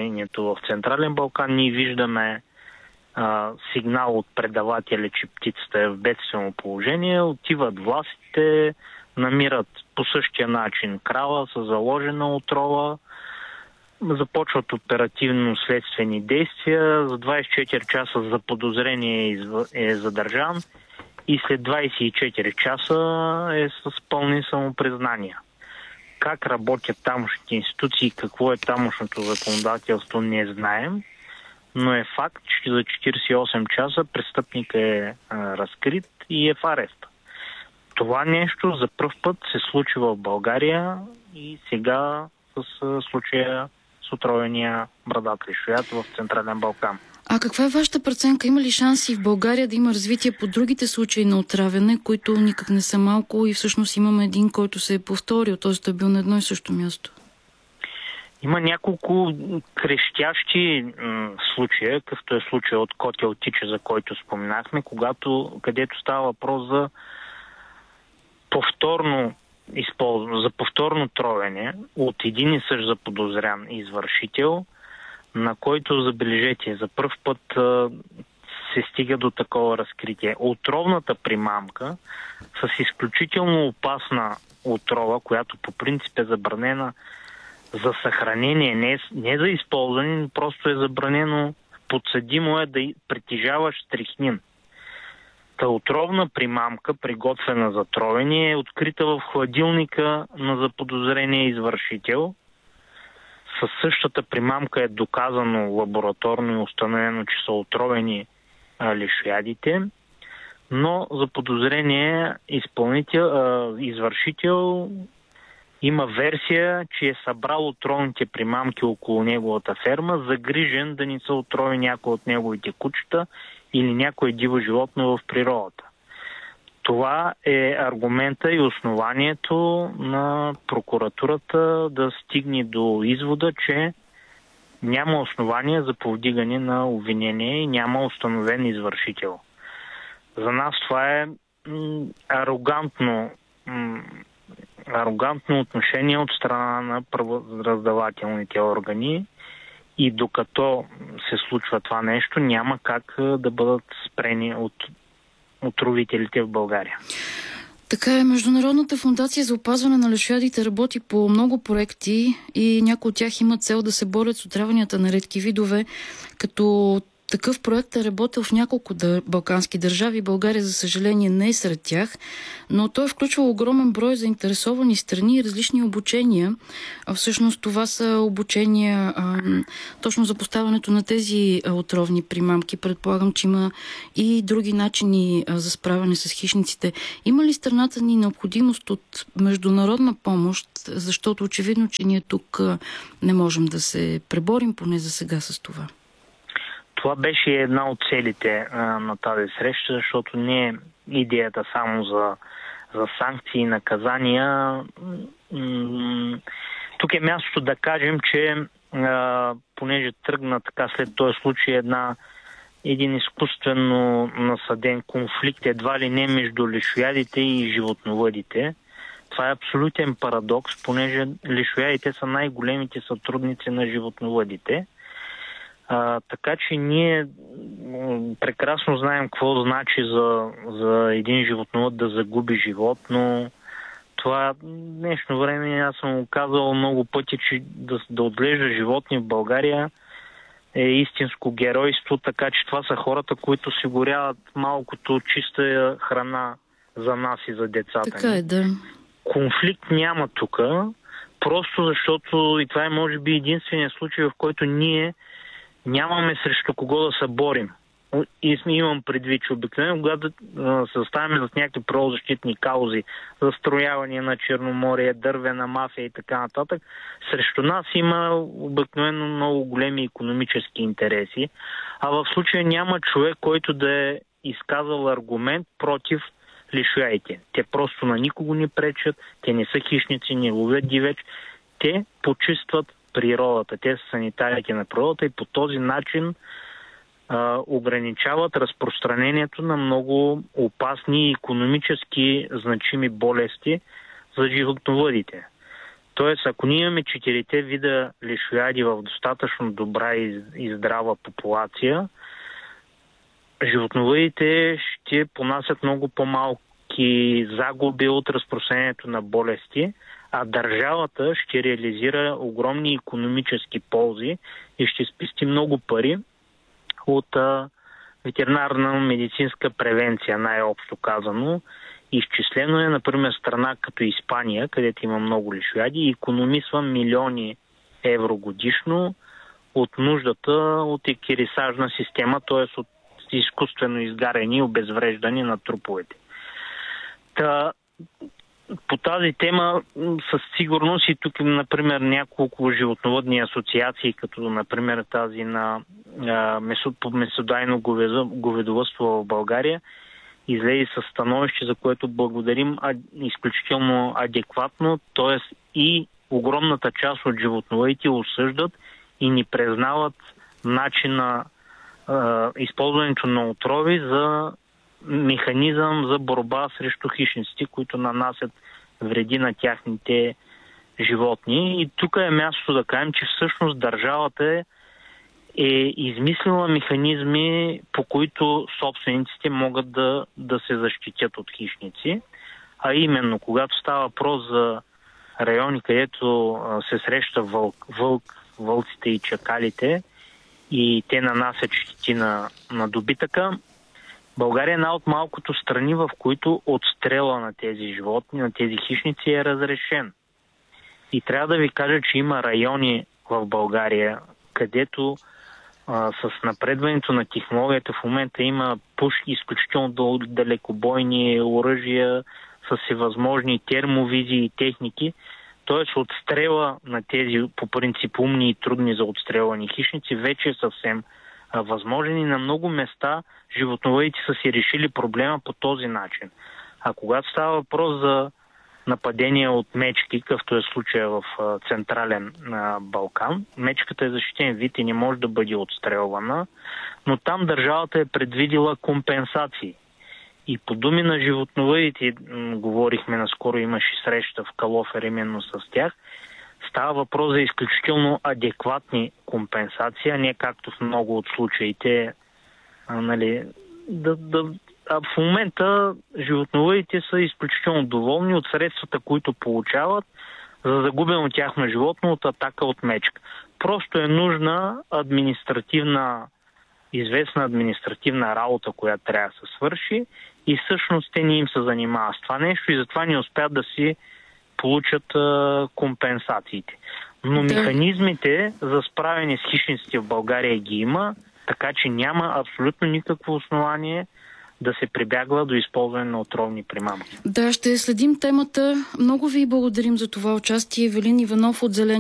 положението в Централен Балкан. Ние виждаме сигнал от предавателя, че птицата е в бедствено положение. Отиват властите, намират по същия начин крава с заложена отрова, започват оперативно-следствени действия. За 24 часа за подозрение е задържан и след 24 часа е с пълни самопризнания. Как работят тамошните институции, какво е тамошното законодателство, не знаем, но е факт, че за 48 часа престъпникът е разкрит и е в ареста. Това нещо за пръв път се случи в България и сега с случая с отровения брадат лишояд в Централен Балкан. А каква е вашата преценка? Има ли шанси в България да има развитие по другите случаи на отравяне, които никак не са малко и всъщност имаме един, който се е повторил, т.е. е бил на едно и също място? Има крещящи случаи, какъвто е случай от Котел Тича, за който споменахме, където става въпрос за повторно тровене от един и същ заподозрян извършител, на който, забележете, за пръв път се стига до такова разкритие. Отровната примамка с изключително опасна отрова, която по принцип е забранена за съхранение, не за използване, но просто е забранено, подсъдимо е да притежаваш стрихнин. Та отровна примамка, приготвена за тровене, е открита в хладилника на заподозрения извършител. Със същата примамка е доказано лабораторно и установено, че са отровени лишоядите, но за подозрение извършител има версия, че е събрал отровните примамки около неговата ферма, загрижен да не се отрови някой от неговите кучета или някое диво животно в природата. Това е аргумента и основанието на прокуратурата да стигне до извода, че няма основания за повдигане на обвинение и няма установен извършител. За нас това е арогантно отношение от страна на правораздавателните органи и докато се случва това нещо, няма как да бъдат спрени от отровителите в България. Така е, Международната фондация за опазване на лишоядите работи по много проекти и някои от тях имат цел да се борят с отравянията на редки видове, като такъв проект е работил в няколко балкански държави. България, за съжаление, не е сред тях, но той включва огромен брой заинтересовани страни и различни обучения. Всъщност това са обучения точно за поставянето на тези отровни примамки. Предполагам, че има и други начини за справяне с хищниците. Има ли страната ни необходимост от международна помощ, защото очевидно, че ние тук не можем да се преборим, поне за сега, с това? Това беше една от целите на тази среща, защото не е идеята само за санкции и наказания. Тук е мястото да кажем, че понеже тръгна така след този случай един изкуствено насаден конфликт, едва ли не между лишоядите и животновъдите. Това е абсолютен парадокс, понеже лишоядите са най-големите сътрудници на животновъдите. Така че ние прекрасно знаем какво значи за един животновъд да загуби живот, но това днешно време аз съм го казал много пъти, че да отглежда животни в България е истинско геройство, така че това са хората, които осигуряват малкото чиста храна за нас и за децата. Така е, да. Конфликт няма тук, просто защото и това е може би единственият случай, в който ние нямаме срещу кого да се борим. И имам предвид, че обикновено, когато се оставяме с някакви правозащитни каузи, застрояване на Черноморие, дървена мафия и така нататък, срещу нас има обикновено много големи икономически интереси, а в случая няма човек, който да е изказал аргумент против лишоядите. Те просто на никого не пречат, те не са хищници, не ловят дивеч, те почистват природата. Те са санитарите на природата и по този начин ограничават разпространението на много опасни и икономически значими болести за животновъдите. Тоест, ако ние имаме 4 вида лешояди в достатъчно добра и здрава популация, животновъдите ще понасят много по-малки загуби от разпространението на болести, а държавата ще реализира огромни икономически ползи и ще спести много пари от ветеринарна медицинска превенция, най-общо казано. Изчислено е, например, страна като Испания, където има много лешояди, и икономисва милиони евро годишно от нуждата от екерисажна система, т.е. от изкуствено изгаряне и обезвреждане на труповете. По тази тема със сигурност и тук, например, няколко животновъдни асоциации, като, например, тази на месодайно говедовъдство в България, излезе със становище, за което благодарим, изключително адекватно, т.е. и огромната част от животновъдите осъждат и ни признават начина използването на отрови за механизъм за борба срещу хищниците, които нанасят вреди на тяхните животни. И тук е мястото да кажем, че всъщност държавата е измислила механизми, по които собствениците могат да се защитят от хищници. А именно, когато става въпрос за райони, където се среща вълците и чакалите и те нанасят щети на добитъка, България е една от малкото страни, в които отстрела на тези животни, на тези хищници е разрешен. И трябва да ви кажа, че има райони в България, където с напредването на технологията в момента има пушки, изключително далекобойни оръжия с всевъзможни термовизии и техники. Т.е. отстрела на тези по принцип умни и трудни за отстрелвани хищници вече е съвсем възможен и на много места животновъдите са си решили проблема по този начин. А когато става въпрос за нападения от мечки, какъвто е случая в Централен Балкан, мечката е защитен вид и не може да бъде отстрелвана, но там държавата е предвидила компенсации. И по думи на животновъдите, говорихме наскоро, имаше среща в Калофер именно с тях, става въпрос за изключително адекватни компенсации, а не както в много от случаите. В момента животновъдите са изключително доволни от средствата, които получават за загубено тяхно животно от атака от мечка. Просто е нужна известна административна работа, която трябва да се свърши и всъщност те не им се занимават с това нещо и затова не успят да си получат компенсациите. Но механизмите за справяне с хищниците в България ги има, така че няма абсолютно никакво основание да се прибягва до използване на отровни примамки. Да, ще следим темата. Много ви благодарим за това участие. Евелин Иванов от Зелени